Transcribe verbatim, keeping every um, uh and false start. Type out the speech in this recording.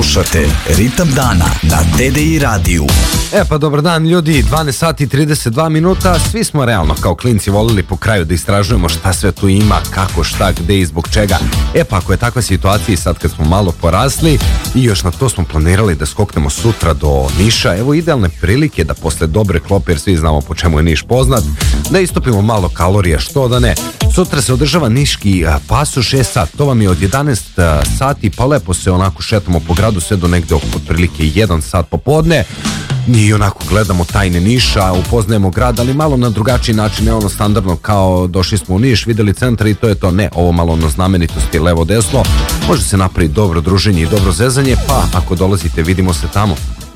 Slušate Ritam dana na T D I radiju. E pa dobar dan ljudi, dvanaest sati i trideset dva minuta. Svi smo realno kao klinci volili po kraju da istražujemo šta sve tu ima, kako, šta, gde i zbog čega. E pa ako je takva situacija i sad kad smo malo porasli i još na to smo planirali da skoknemo sutra do Niša, evo idealne prilike da posle dobre klope, jer svi znamo po čemu je Niš poznat, da istopimo malo kalorija, što da ne. Sutra se održava Niški pasoš, e sad, to vam je od jedanaest sati, pa lepo se onako šetamo po gradu sve do negde oko otprilike jedan sat popodne. I onako gledamo tajne Niša, upoznajemo grad, ali malo na drugačiji način, ne ono standardno kao došli smo u Niš, videli centar i to je to. Ne, ovo malo ono znamenitosti levo desno, može se napraviti dobro druženje i dobro zezanje, pa ako dolazite vidimo se tamo.